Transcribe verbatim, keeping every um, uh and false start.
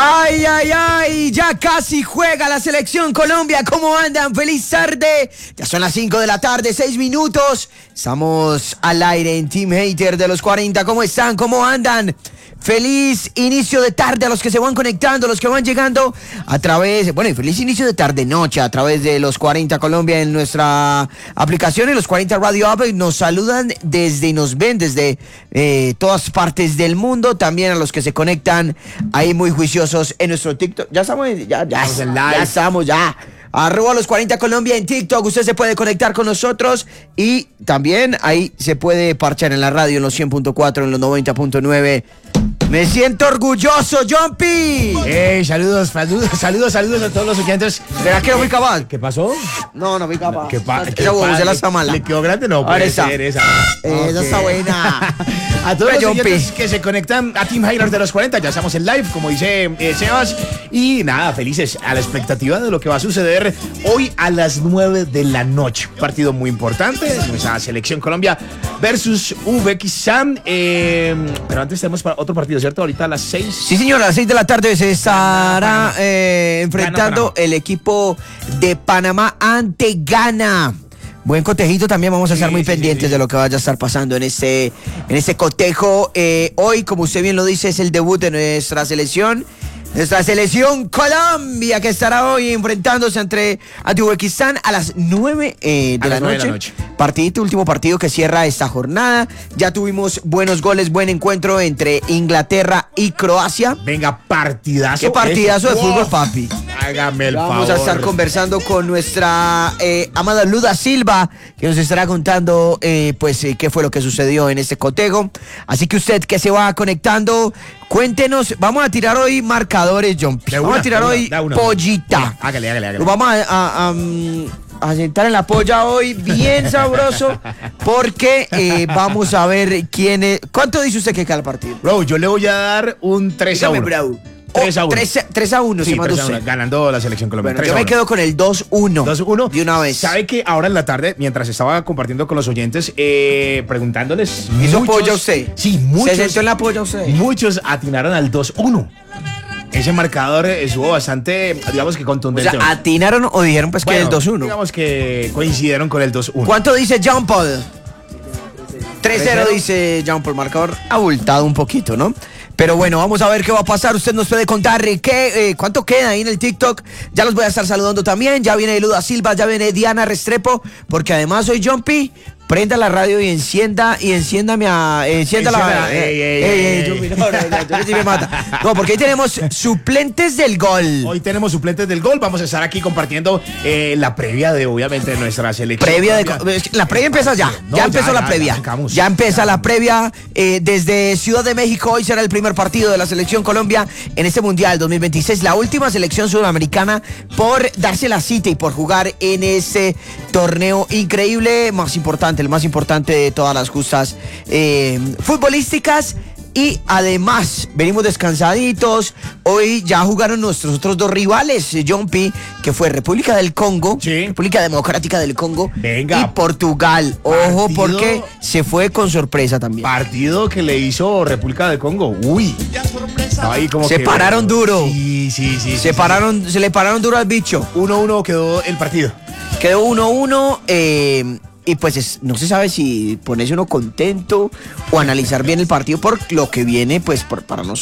Ay, ay, ay, ya casi juega la selección Colombia. ¿Cómo andan? Feliz tarde. Ya son las cinco de la tarde, seis minutos. Estamos al aire en Team Hater de los cuarenta. ¿Cómo están? ¿Cómo andan? Feliz inicio de tarde a los que se van conectando, los que van llegando a través, bueno, y feliz inicio de tarde-noche a través de los cuarenta Colombia en nuestra aplicación y los cuarenta Radio App. Nos saludan desde y nos ven desde eh, todas partes del mundo. También a los que se conectan ahí muy juiciosos en nuestro TikTok. Ya estamos, ya, ya, estamos en ya, live. ya estamos, ya. Arroba los cuarenta Colombia en TikTok. Usted se puede conectar con nosotros y también ahí se puede parchar en la radio en los cien punto cuatro, en los noventa punto nueve. Me siento orgulloso, Jumpy. Hey, saludos, saludos, saludos, saludos a todos los oyentes. ¿Será que no fui capaz? ¿Qué pasó? No, no fui capaz. ¿Qué pa- Esa qué bubucela pa- está mala. ¿Le quedó grande? No, Ahora puede esa. ser esa. Eh, esa Ok. está buena. A todos Ve, los Jumpy. oyentes que se conectan a Team Hater de los cuarenta, ya estamos en live, como dice eh, Sebas. Y nada, felices a la expectativa de lo que va a suceder hoy a las nueve de la noche. Un partido muy importante, nuestra selección Colombia versus Uzbekistán. Eh, pero antes tenemos para otro partido, ¿cierto? Ahorita a las seis. Sí, señor, a las seis de la tarde se estará eh, enfrentando Panamá. el equipo de Panamá ante Ghana. Buen cotejito, también vamos a estar Sí, muy sí, pendientes sí, sí. de lo que vaya a estar pasando en este, en este cotejo. Eh, hoy, como usted bien lo dice, es el debut de nuestra selección. Nuestra selección Colombia, que estará hoy enfrentándose entre ante Uzbekistán a las nueve eh, de, A la las nueve noche. de la noche. Partidito, último partido que cierra esta jornada. Ya tuvimos buenos goles, buen encuentro entre Inglaterra y Croacia. Venga, partidazo. Qué partidazo de Wow. fútbol, papi. Hágame el Vamos favor. a estar conversando con nuestra eh, amada Luda Silva, que nos estará contando eh, pues eh, qué fue lo que sucedió en este cotejo. Así que usted que se va conectando, cuéntenos. Vamos a tirar hoy marcadores, John. De Vamos una, a tirar de una, hoy da una. pollita. Venga, hágale, hágale, hágale. Lo vamos a, a- a, mm, a sentar en la polla hoy bien sabroso, porque eh, vamos a ver quién es. ¿Cuánto dice usted que queda el partido? Bro, yo le voy a dar un tres a Dígame, uno. bravo. tres a uno. tres a uno, Sí, se mandó tres a uno, usted. ganando la selección colombiana. Bueno, tres yo a me uno. quedo con el dos uno. dos uno. De una vez. ¿Sabe que ahora en la tarde, mientras estaba compartiendo con los oyentes, eh, preguntándoles. ¿Hizo muchos- polla usted? Sí, muchos. ¿Se sentó en la polla usted? Muchos atinaron al dos uno. Ese marcador eh, estuvo bastante, digamos que O contundente. sea, ¿atinaron o dijeron pues que Bueno, el dos uno? Digamos que coincidieron con el dos uno. ¿Cuánto dice Jean Paul? tres cero tres cero. dice Jean Paul, marcador abultado un poquito, ¿no? Pero bueno, vamos a ver qué va a pasar. Usted nos puede contar eh, qué, eh, cuánto queda ahí en el TikTok. Ya los voy a estar saludando también. Ya viene Luda Silva, ya viene Diana Restrepo, porque además soy Jumpy. Prenda la radio y encienda y enciéndame a encienda la Enciéndala. Ey, ey, ey, Jumpy, ey. no, no, no, Jumpy sí me mata. No, porque ahí tenemos suplentes del gol. Hoy tenemos suplentes del gol. Vamos a estar aquí compartiendo eh, la previa de, obviamente, nuestra selección. Previa de, Colombia. es que la previa empieza ya. No, ya empezó ya, la ya, previa. ya arrancamos. Ya empieza Ya. la previa eh, desde Ciudad de México. Hoy será el primer partido de la selección Colombia en este Mundial dos mil veintiséis. La última selección sudamericana por darse la cita y por jugar en ese torneo increíble, más importante, el más importante de todas las justas eh, futbolísticas. Y además, venimos descansaditos. Hoy ya jugaron nuestros otros dos rivales, eh, John P., que fue República del Congo, Sí. República Democrática del Congo, Venga. y Portugal. Ojo, Partido- porque se fue con sorpresa también. Partido que le hizo República del Congo. Uy. Estaba ahí como Se que- pararon duro. Sí, sí, sí. Se pararon, se le pararon duro al bicho. uno uno quedó el partido. Quedó uno uno. Eh, y pues es- no se sabe si ponerse uno contento o analizar bien el partido por lo que viene, pues por- para nosotros.